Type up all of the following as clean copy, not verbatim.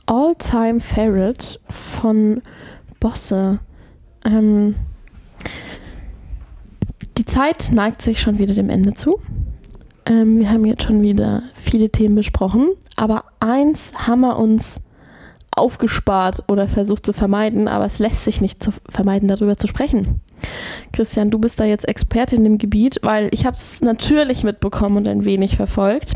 All-Time-Favorite von Bosse. Die Zeit neigt sich schon wieder dem Ende zu. Wir haben jetzt schon wieder viele Themen besprochen, aber eins haben wir uns aufgespart oder versucht zu vermeiden, aber es lässt sich nicht vermeiden, darüber zu sprechen. Christian, du bist da jetzt Experte in dem Gebiet, weil ich habe es natürlich mitbekommen und ein wenig verfolgt.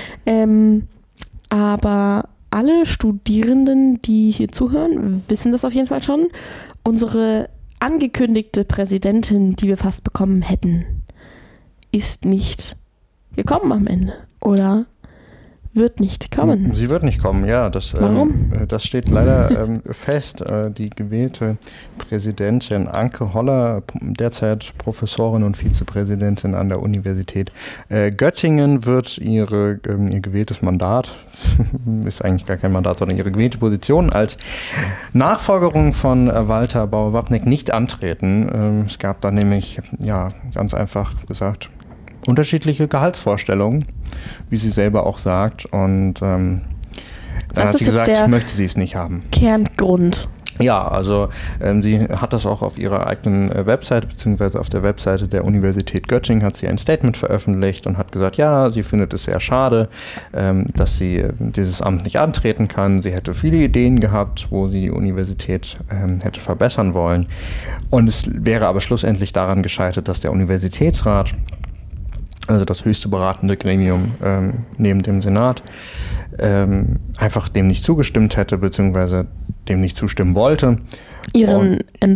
Aber alle Studierenden, die hier zuhören, wissen das auf jeden Fall schon. Unsere angekündigte Präsidentin, die wir fast bekommen hätten, ist nicht gekommen am Ende, oder wird nicht kommen. Sie wird nicht kommen, ja. Warum? Das steht leider fest. Die gewählte Präsidentin Anke Holler, derzeit Professorin und Vizepräsidentin an der Universität Göttingen, wird ihr gewähltes Mandat, ist eigentlich gar kein Mandat, sondern ihre gewählte Position als Nachfolgerin von Walter Bauer-Wapneck nicht antreten. Es gab da nämlich, ganz einfach gesagt, unterschiedliche Gehaltsvorstellungen, wie sie selber auch sagt. Und dann hat sie gesagt, möchte sie es nicht haben. Kerngrund. Ja, also sie hat das auch auf ihrer eigenen Webseite, beziehungsweise auf der Webseite der Universität Göttingen hat sie ein Statement veröffentlicht und hat gesagt, ja, sie findet es sehr schade, dass sie dieses Amt nicht antreten kann. Sie hätte viele Ideen gehabt, wo sie die Universität hätte verbessern wollen. Und es wäre aber schlussendlich daran gescheitert, dass der Universitätsrat, also das höchste beratende Gremium neben dem Senat, einfach dem nicht zugestimmt hätte, beziehungsweise dem nicht zustimmen wollte. Ihren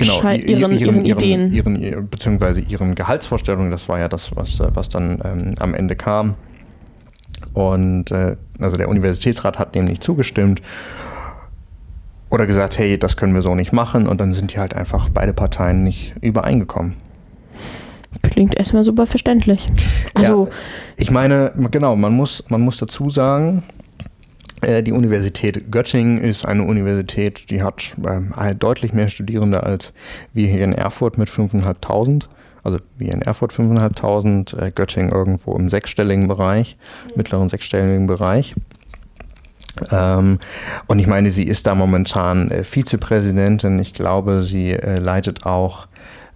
Ideen. Beziehungsweise ihren Gehaltsvorstellungen, das war ja das, was dann am Ende kam. Und also der Universitätsrat hat dem nicht zugestimmt oder gesagt, hey, das können wir so nicht machen. Und dann sind die halt einfach beide Parteien nicht übereingekommen. Klingt erstmal super verständlich. Also, ja, ich meine, genau, man muss dazu sagen, die Universität Göttingen ist eine Universität, die hat deutlich mehr Studierende als wir hier in Erfurt mit 5.500. Also wir in Erfurt 5.500, Göttingen irgendwo im sechsstelligen Bereich, mittleren sechsstelligen Bereich. Und ich meine, sie ist da momentan Vizepräsidentin. Ich glaube, sie leitet auch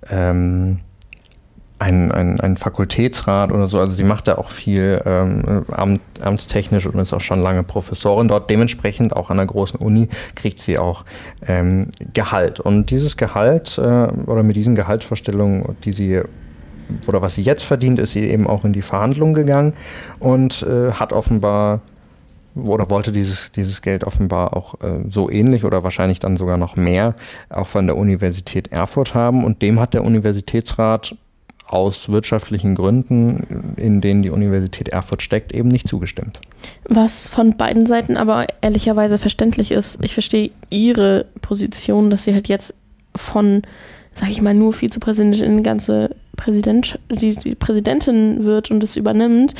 ein Fakultätsrat oder so, also sie macht da auch viel amtstechnisch und ist auch schon lange Professorin dort. Dementsprechend auch an der großen Uni kriegt sie auch Gehalt. Und dieses Gehalt oder mit diesen Gehaltsvorstellungen, was sie jetzt verdient, ist sie eben auch in die Verhandlung gegangen und hat offenbar oder wollte dieses Geld offenbar auch so ähnlich oder wahrscheinlich dann sogar noch mehr auch von der Universität Erfurt haben. Und dem hat der Universitätsrat aus wirtschaftlichen Gründen, in denen die Universität Erfurt steckt, eben nicht zugestimmt. Was von beiden Seiten aber ehrlicherweise verständlich ist. Ich verstehe ihre Position, dass sie halt jetzt von, sag ich mal, nur Vizepräsidentin in die ganze die Präsidentin wird und es übernimmt.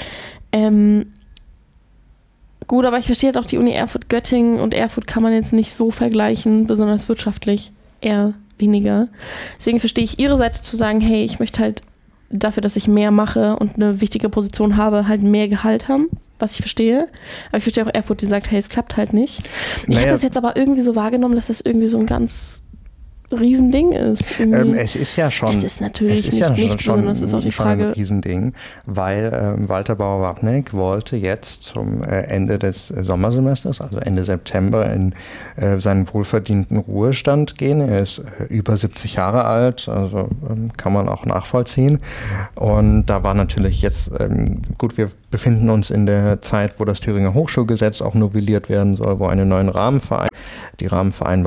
Gut, aber ich verstehe halt auch die Uni Erfurt-Göttingen und Erfurt kann man jetzt nicht so vergleichen, besonders wirtschaftlich eher weniger. Deswegen verstehe ich ihre Seite zu sagen, hey, ich möchte halt dafür, dass ich mehr mache und eine wichtige Position habe, halt mehr Gehalt haben, was ich verstehe. Aber ich verstehe auch Erfurt, die sagt, hey, es klappt halt nicht. Ich hätte das jetzt aber irgendwie so wahrgenommen, dass das irgendwie so ein ganz Riesending ist. Es ist ja schon. Es ist natürlich nichts Besonderes, ist auch die Frage. Ein Riesending, weil Walter Bauer-Wapneck wollte jetzt zum Ende des Sommersemesters, also Ende September, in seinen wohlverdienten Ruhestand gehen. Er ist über 70 Jahre alt, also kann man auch nachvollziehen. Und da war natürlich jetzt, gut, wir befinden uns in der Zeit, wo das Thüringer Hochschulgesetz auch novelliert werden soll, wo die Rahmenvereinbarung